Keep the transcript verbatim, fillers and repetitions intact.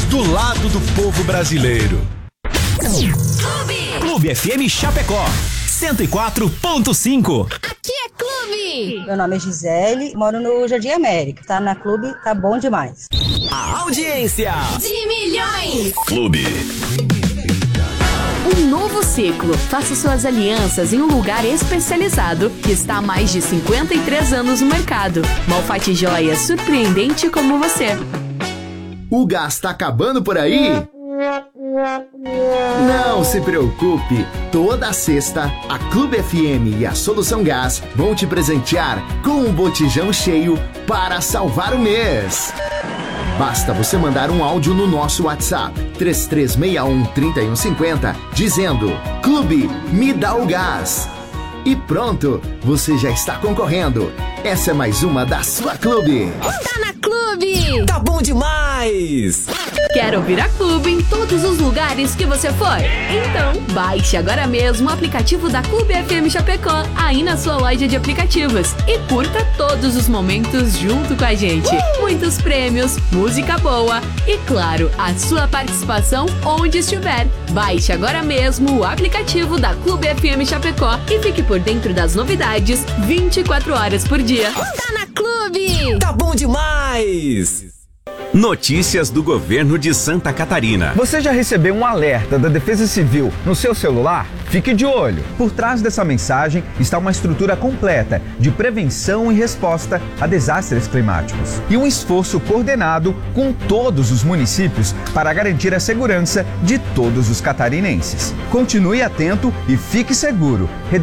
do lado do povo brasileiro. Clube, Clube F M Chapecó, cento e quatro ponto cinco. Aqui é Clube. Meu nome é Gisele, moro no Jardim América. Tá na Clube, tá bom demais. A audiência de milhões. Clube. Um novo ciclo. Faça suas alianças em um lugar especializado que está há mais de cinquenta e três anos no mercado. Malfatti Joias, surpreendente como você. O gás tá acabando por aí? Não se preocupe, toda sexta a Clube F M e a Solução Gás vão te presentear com um botijão cheio para salvar o mês. Basta você mandar um áudio no nosso WhatsApp três três seis um, três um cinco zero dizendo Clube, me dá o gás. E pronto, você já está concorrendo. Essa é mais uma da sua Clube. Tá na Clube. Tá bom demais. Quer ouvir a Clube em todos os lugares que você for? Então, baixe agora mesmo o aplicativo da Clube F M Chapecó aí na sua loja de aplicativos e curta todos os momentos junto com a gente. Uh! Muitos prêmios, música boa e, claro, a sua participação onde estiver. Baixe agora mesmo o aplicativo da Clube F M Chapecó e fique por dentro das novidades vinte e quatro horas por dia. Tá na Clube. Tá bom demais. Notícias do governo de Santa Catarina. Você já recebeu um alerta da Defesa Civil no seu celular? Fique de olho. Por trás dessa mensagem está uma estrutura completa de prevenção e resposta a desastres climáticos e um esforço coordenado com todos os municípios para garantir a segurança de todos os catarinenses. Continue atento e fique seguro.